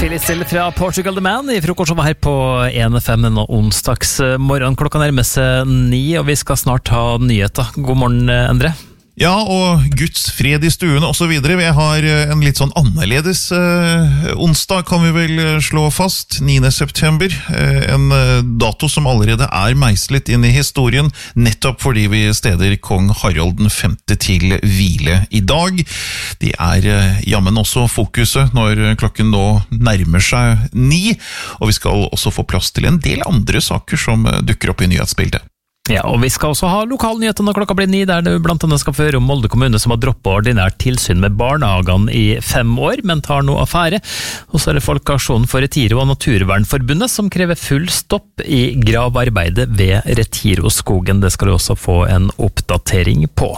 Billy Still fra Portugal The Man I frokost som var her på 1FM denne onsdagsmorgen. Klokka nærmer seg 9, og vi skal snart ha nyheter. God morgen, Endre. Ja, og Guds fred I stuene og så videre. Vi har en litt sånn annerledes onsdag, kan vi vel slå fast. 9. september, en dato som allerede meislet inn I historien, nettopp fordi vi steder kong Harald den 5. til hvile I dag. Det jammen også fokuset når klokken nå nærmer seg 9, og vi skal også få plass til en del andre saker som dukker opp I nyhetsbildet. Ja, og vi skal også ha lokalnyheter når klokka blir 9, der det blant annet skal føre om Molde kommune som har droppet ordinært tilsyn med barnehagene I 5 år, men tar nå affære. Og så det Folkeaksjonen for Retiro og Naturvernforbundet som krever full stopp I gravarbeidet ved Retiroskogen. Det skal du også få en oppdatering på.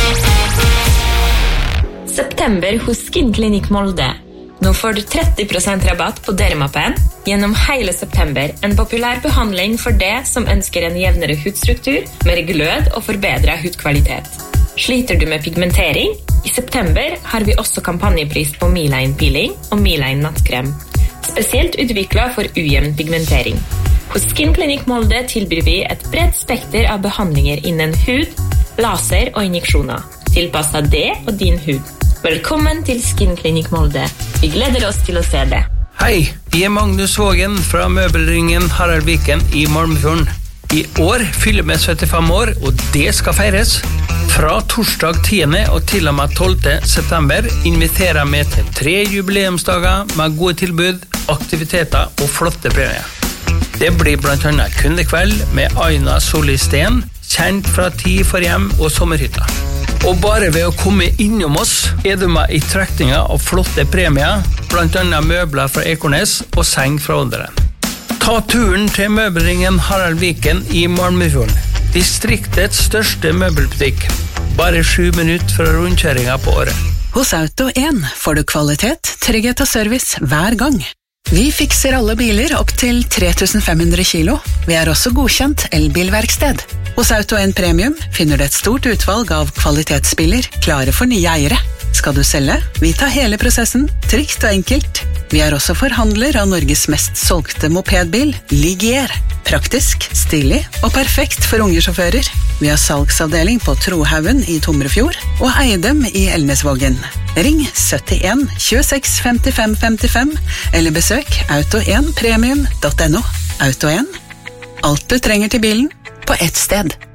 September hos Skinklinikk Molde. Nå får du 30% rabatt på Dermapen gjennom hele september. En populær behandling for det som ønsker en jevnere hudstruktur, mer glød og forbedret hudkvalitet. Sliter du med pigmentering? I september har vi også kampanjepris på Miline Peeling og Miline Nattkrem. Spesielt utviklet for ujevn pigmentering. Hos Skinklinikk Molde tilbyr vi et bredt spekter av behandlinger innen hud, laser og injeksjoner. Tilpasset det og din hud. Velkommen til Skinklinikk Molde. Vi gleder oss til å se det. Hei, jeg Magnus Vågen fra møbelringen Harald Viken I Malmefjorden. I år fyller vi 75 år, og det skal feires. Fra torsdag 10. og til og med 12. september inviterer vi til 3 jubileumsdager med gode tilbud, aktiviteter og flotte premier. Det blir blant annet kundekveld med Aina Solisten, kjent fra Tid for hjem og sommerhytta. Og bare ved å komme innom oss du med I trekninga av flotte premier, blant annet møbler fra Ekornes og seng fra Ånderen. Ta turen til møbelringen Harald Viken I Malmefjorden, distriktets største møbelbutikk. Bare 7 minutter fra rundkjøringa på året. Hos Auto 1 får du kvalitet, trygghet og service hver gang. Vi fikser alle biler opp til 3500 kilo. Vi også godkjent elbilverksted. Hos Auto 1 Premium finner du et stort utvalg av kvalitetsbiler klare for nye eiere. Skal du selge? Vi tar hele prosessen, trygt og enkelt. Vi også forhandler av Norges mest solgte mopedbil, Ligier. Praktisk, stilig og perfekt for unge sjåfører. Vi har salgsavdeling på Trohaugen I Tomrefjord og Eidem I Elnesvågen. Ring 71 26 55 55 eller besøk auto1premium.no. Auto 1. Alt du trenger til bilen på ett sted.